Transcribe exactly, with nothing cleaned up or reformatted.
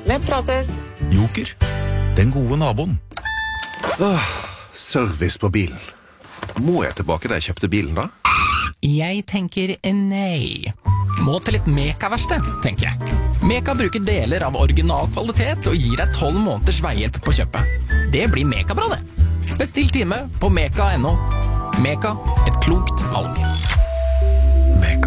Vi prates. Joker, den gode naboen. Åh, service på bilen. Må jeg tilbake da jeg kjøpte bilen da? Jeg tenker nei. Må til et Meka-verksted, tenker jeg. Meka bruker deler av original kvalitet og gir deg tolv måneders veihjelp på kjøpet. Det blir Meka-bra det. Bestill time på meka punktum no. Meka, et klokt valg. Mega.